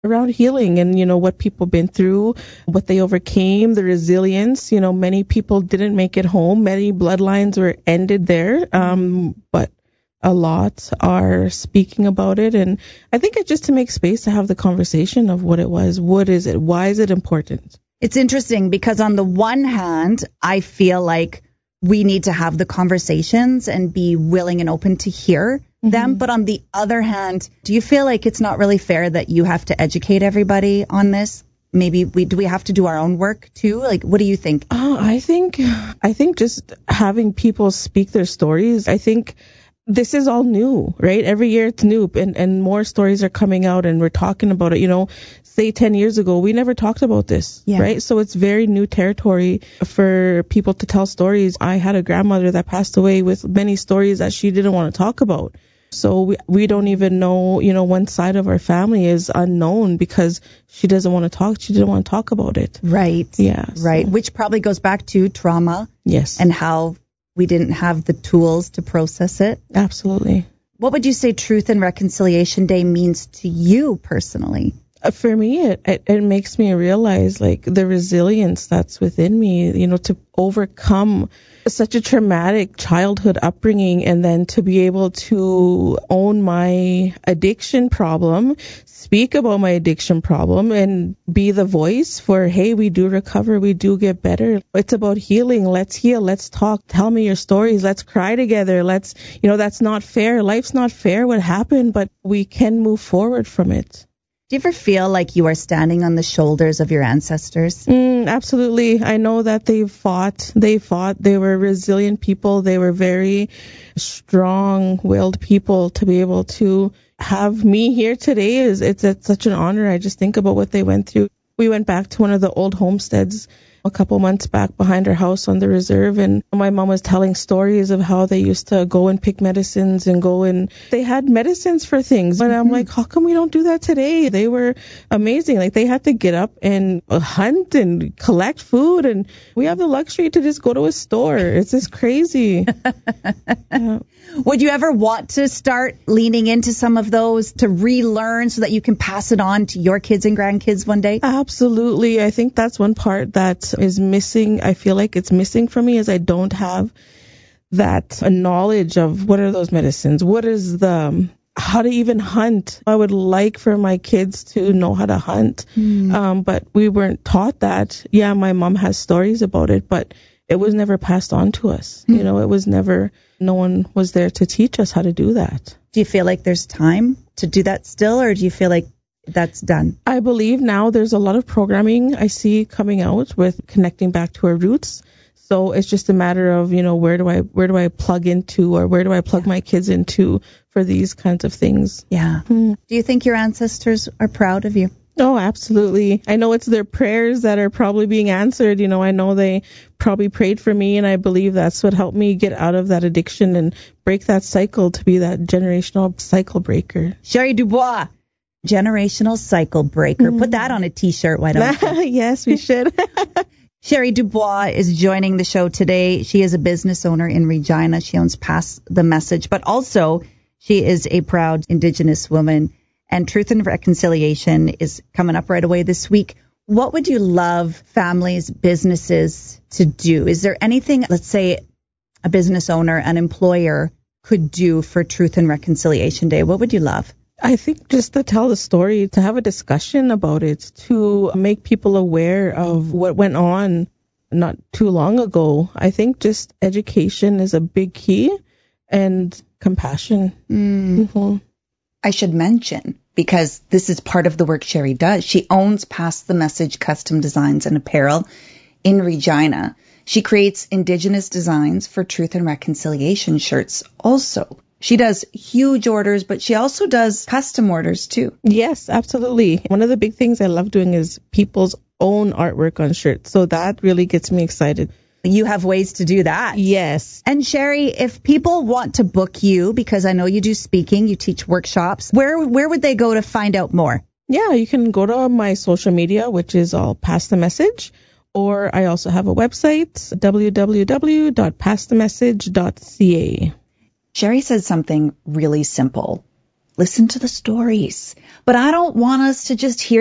around healing and, what people been through, what they overcame, the resilience. Many people didn't make it home. Many bloodlines were ended there. But a lot are speaking about it. And I think it's just to make space to have the conversation of what it was. What is it? Why is it important? It's interesting because on the one hand, I feel like we need to have the conversations and be willing and open to hear them. But on the other hand, do you feel like it's not really fair that you have to educate everybody on this? Maybe do we have to do our own work too? Like, what do you think? I think just having people speak their stories. I think this is all new, right? Every year it's new and more stories are coming out and we're talking about it. Say 10 years ago, we never talked about this, right? So it's very new territory for people to tell stories. I had a grandmother that passed away with many stories that she didn't want to talk about. So we don't even know, one side of our family is unknown because she doesn't want to talk. She didn't want to talk about it. Right. Yeah. Right. So. Which probably goes back to trauma. Yes. And how we didn't have the tools to process it. Absolutely. What would you say Truth and Reconciliation Day means to you personally? For me, it makes me realize like the resilience that's within me, to overcome such a traumatic childhood upbringing and then to be able to own my addiction problem, speak about my addiction problem and be the voice for, hey, we do recover, we do get better. It's about healing. Let's heal. Let's talk. Tell me your stories. Let's cry together. That's not fair. Life's not fair what happened, but we can move forward from it. Do you ever feel like you are standing on the shoulders of your ancestors? Absolutely. I know that they fought. They were resilient people. They were very strong-willed people. To be able to have me here today it's such an honor. I just think about what they went through. We went back to one of the old homesteads a couple months back behind our house on the reserve, and my mom was telling stories of how they used to go and pick medicines and they had medicines for things. And I'm like, how come we don't do that today? They were amazing. Like, they had to get up and hunt and collect food, and we have the luxury to just go to a store. It's just crazy. Would you ever want to start leaning into some of those to relearn so that you can pass it on to your kids and grandkids one day? Absolutely. I think that's one part that is missing. I feel like it's missing for me is I don't have that knowledge of what are those medicines? What is how to even hunt? I would like for my kids to know how to hunt. But we weren't taught that. Yeah, my mom has stories about it, but it was never passed on to us. It was never, no one was there to teach us how to do that. Do you feel like there's time to do that still, or do you feel like that's done? I believe now there's a lot of programming I see coming out with connecting back to our roots. So it's just a matter of, where do I plug into, or where do I plug my kids into for these kinds of things? Yeah. Do you think your ancestors are proud of you? Oh, absolutely. I know it's their prayers that are probably being answered. I know they probably prayed for me, and I believe that's what helped me get out of that addiction and break that cycle to be that generational cycle breaker. Sherry Dubois, generational cycle breaker. Put that on a T-shirt, why don't you? Yes, we should. Sherry Dubois is joining the show today. She is a business owner in Regina. She owns Pass the Message, but also she is a proud Indigenous woman. And Truth and Reconciliation is coming up right away this week. What would you love families, businesses to do? Is there anything, let's say, a business owner, an employer could do for Truth and Reconciliation Day? What would you love? I think just to tell the story, to have a discussion about it, to make people aware of what went on not too long ago. I think just education is a big key, and compassion. I should mention, because this is part of the work Sherry does, she owns Pass the Message Custom Designs and Apparel in Regina. She creates Indigenous designs for Truth and Reconciliation shirts also. She does huge orders, but she also does custom orders too. Yes, absolutely. One of the big things I love doing is people's own artwork on shirts. So that really gets me excited. You have ways to do that. Yes. And Sherry, if people want to book you, because I know you do speaking, you teach workshops, where would they go to find out more? Yeah, you can go to my social media, which is all Pass the Message, or I also have a website, www.passthemessage.ca. Sherry said something really simple. listen to the stories. But I don't want us to just hear